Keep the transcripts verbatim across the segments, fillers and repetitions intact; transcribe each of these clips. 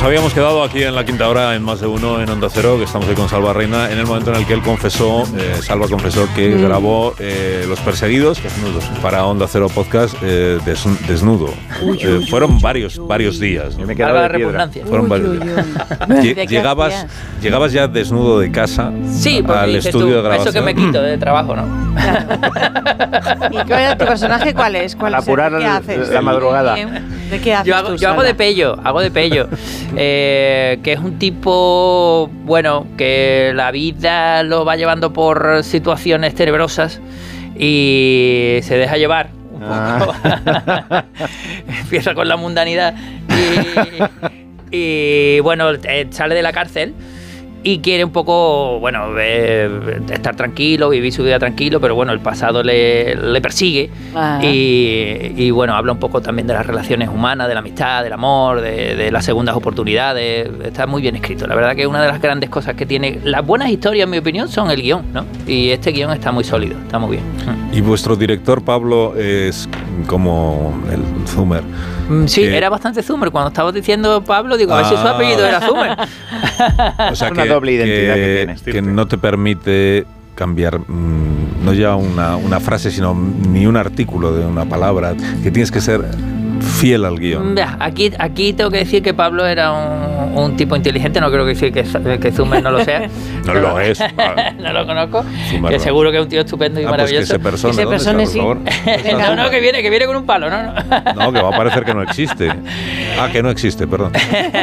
Nos habíamos quedado aquí en la quinta hora, en Más de Uno, en Onda Cero, que estamos hoy con Salva Reina, en el momento en el que él confesó, eh, Salva confesó que mm. grabó eh, Los Perseguidos desnudos para Onda Cero Podcast eh, des, desnudo. Uy, eh, uy, fueron uy, varios, uy, varios días. ¿no? Me quedaba de repugnancia. Fueron uy, varios uy, uy. días. Llegabas, llegabas ya desnudo de casa sí, al estudio tú, de grabación. Eso que me quito de trabajo, ¿no? ¿Y cuál, tu personaje cuál es? ¿Cuál es? Apurar ¿Qué haces? la madrugada. ¿De qué haces yo hago, tú, yo hago de pello, hago de pello. eh, que es un tipo, bueno, que la vida lo va llevando por situaciones tenebrosas y se deja llevar un poco. Ah. Empieza con la mundanidad y, y bueno, eh, sale de la cárcel y quiere un poco, bueno, eh, estar tranquilo, vivir su vida tranquilo, pero bueno, el pasado le, le persigue y, y bueno, habla un poco también de las relaciones humanas, de la amistad, del amor, de, de las segundas oportunidades. Está muy bien escrito. La verdad que una de las grandes cosas que tiene las buenas historias, en mi opinión, son el guión, ¿no? Y este guión está muy sólido, está muy bien. Y vuestro director, Pablo, es como el Zumer. Sí, que... era bastante Zumer. Cuando estabas diciendo Pablo, digo, ah. a ver si su apellido era Zumer. O sea, que, doble identidad que, que tienes, que no te permite cambiar mmm, no ya una, una frase, sino ni un artículo de una palabra, que tienes que ser fiel al guión. Aquí, aquí tengo que decir que Pablo era un, un tipo inteligente, no creo que decir que, que Zumer no lo sea. No lo es. Vale. No lo conozco. Zumer que no. seguro que es un tío estupendo y ah, maravilloso. Pues que se persone, que se persone sí. No, no, que viene, que viene con un palo, no, no. No, que va a parecer que no existe. Ah, que no existe, perdón.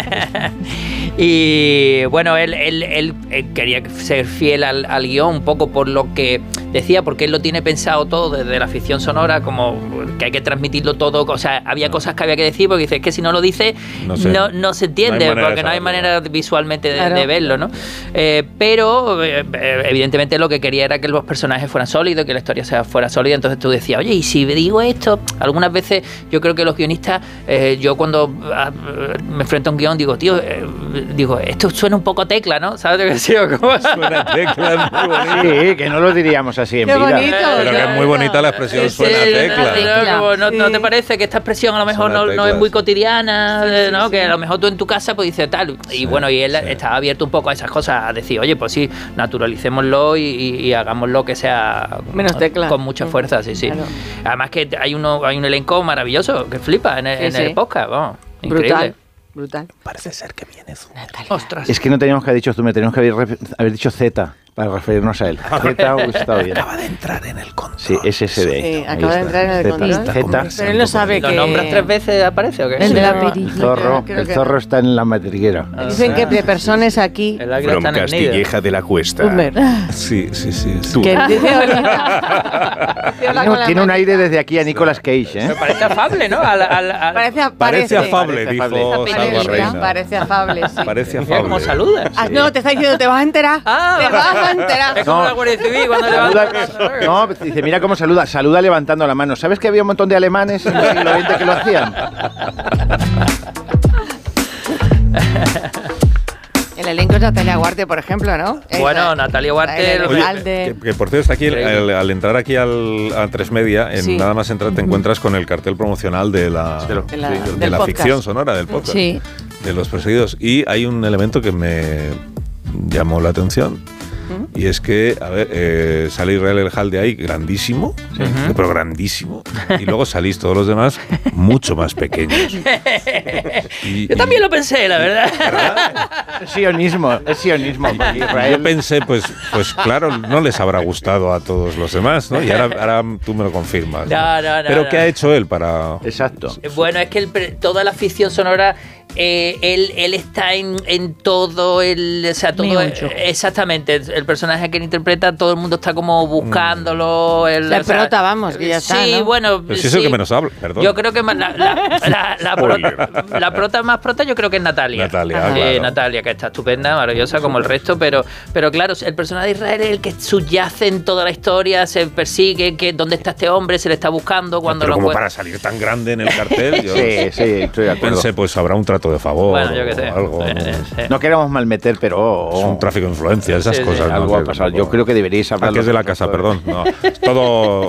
Y bueno, él, él, él, él quería ser fiel al, al guión, un poco por lo que decía, porque él lo tiene pensado todo desde la ficción sonora, como que hay que transmitirlo todo. O sea, había no. cosas que había que decir, porque dice, es que si no lo dice, no, sé. no, no se entiende, no porque no hay manera visualmente de, claro. de verlo, ¿no? Eh, pero, eh, evidentemente, lo que quería era que los personajes fueran sólidos, que la historia sea, fuera sólida. Entonces tú decías, oye, y si digo esto, algunas veces yo creo que los guionistas, eh, yo cuando ah, me enfrento a un guión, digo, tío, eh, digo, esto suena un poco Tecla, ¿no? ¿Sabes lo que decía? ¿Cómo suena Tecla? Muy bonito. Sí, que no lo diríamos así en Qué vida. Bonito, pero que es muy bonita la expresión, sí, suena sí, Tecla. tecla. No, no, sí. ¿No te parece que esta expresión a lo mejor no, no es muy cotidiana? Sí, sí, ¿no? Sí. Que a lo mejor tú en tu casa pues dices tal. Y sí, bueno, y él sí. estaba abierto un poco a esas cosas, a decir, oye, pues sí, naturalicémoslo y, y, y hagámoslo que sea menos Tecla. Con mucha fuerza, sí, sí. Claro. Además que hay, uno, hay un elenco maravilloso que flipa en el, sí, en el sí. podcast, vamos. Increíble. Brutal. Brutal. Parece ser que viene Zumer. Ostras. Es que no teníamos que haber dicho Zumer, teníamos que haber, haber dicho Z para referirnos a él. Z hubiese estado bien. Acaba de entrar en el control. Sí, es ese de ahí. Sí, acaba de entrar en el control. Z. Pero él no sabe ¿Lo que... ¿Lo nombras tres veces aparece o qué? El de la el zorro, el zorro está en la madriguera. Dicen que de personas aquí... From Castilleja de la Cuesta. Zumer. Sí, sí, sí. sí. Que dice no, tiene un aire desde aquí a Nicolas Cage, ¿eh? Me parece afable, ¿no? Al, al, al... Parece, parece, parece afable, parece dijo afable. Salva Reina. Parece afable, sí. Parece afable. Mira cómo saludas. Ah, no, te está diciendo, te vas a enterar. Ah, te vas a enterar. Es como no. la Guardia Civil cuando levanta. No, dice, mira cómo saluda. Saluda levantando la mano. ¿Sabes que había un montón de alemanes en el siglo veinte que lo hacían? El elenco es Natalia Guarte, por ejemplo, ¿no? Bueno, Natalia Guarte... Oye, que, que por cierto, está aquí, al, al entrar aquí al, a Tres Media, en sí. nada más entrar te encuentras con el cartel promocional de la, de lo, de la, sí, de la ficción sonora del podcast, sí. de Los Perseguidos. Y hay un elemento que me llamó la atención. Y es que, a ver, eh, sale Israel El Hal de ahí, grandísimo, sí. uh-huh. pero grandísimo, y luego salís todos los demás mucho más pequeños. Y, Yo también y, lo pensé, la verdad. ¿verdad? Es sionismo, es sionismo. Israel. Yo pensé, pues, pues claro, no les habrá gustado a todos los demás, ¿no? Y ahora, ahora tú me lo confirmas. ¿no? No, no, no, pero no. ¿qué ha hecho él para...? Exacto. Bueno, es que el, toda la ficción sonora... Eh, él, él está en, en todo el... O sea, todo el, exactamente, el, el personaje que él interpreta, todo el mundo está como buscándolo. El, la o sea, prota, vamos, que ya sí, está, ¿no? bueno... Pero si es sí, el que menos habla, perdón. Yo creo que la, la, la, la, prota, la prota más prota yo creo que es Natalia. Natalia, eh, claro. Natalia, que está estupenda, maravillosa como el resto, pero, pero claro, el personaje de Israel es el que subyace en toda la historia, se persigue, que dónde está este hombre, se le está buscando cuando pero lo como puede... para salir tan grande en el cartel, yo sí, sí, estoy de acuerdo. Pensé, pues habrá un trato de favor. Bueno, yo qué sé. Algo, eh, ¿no? Sí. No queremos malmeter, pero... Es un tráfico de influencia, esas sí, cosas. Sí, ¿no? algo ha pasado. Yo creo que deberíais hablar... Ah, que es de la casa, perdón. No, es todo...